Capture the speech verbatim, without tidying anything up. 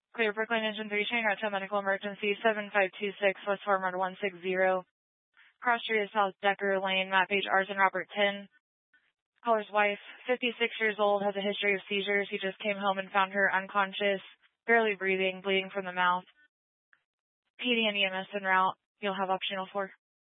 Clear Brooklyn Engine three train, route to medical emergency seven five two six, West Forward one six zero. Cross Street is South Decker Lane, Matt Page, Arson Robert ten. Caller's wife, fifty-six years old, has a history of seizures. He just came home and found her unconscious, barely breathing, bleeding from the mouth. P D and E M S en route. You'll have optional four.